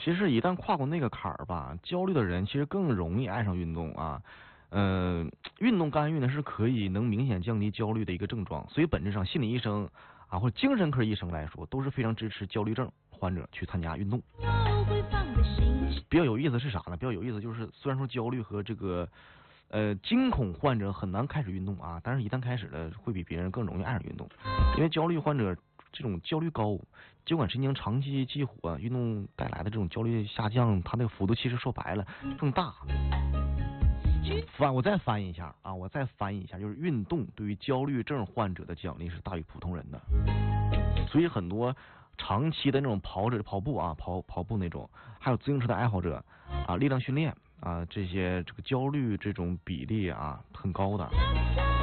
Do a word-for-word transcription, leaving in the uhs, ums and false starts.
其实一旦跨过那个坎儿吧，焦虑的人其实更容易爱上运动啊。呃，运动干预呢是可以能明显降低焦虑的一个症状，所以本质上心理医生啊或者精神科医生来说都是非常支持焦虑症患者去参加运动。比较有意思是啥呢？比较有意思就是虽然说焦虑和这个呃惊恐患者很难开始运动啊，但是一旦开始了会比别人更容易爱上运动，因为焦虑患者这种焦虑高，交感神经长期激活，运动带来的这种焦虑下降，它那个幅度其实说白了更大。翻我再翻译一下啊，我再翻译一下，就是运动对于焦虑症患者的奖励是大于普通人的，所以很多长期的那种跑者跑步啊，跑跑步那种，还有自行车的爱好者啊，力量训练啊，这些这个焦虑这种比例啊很高的。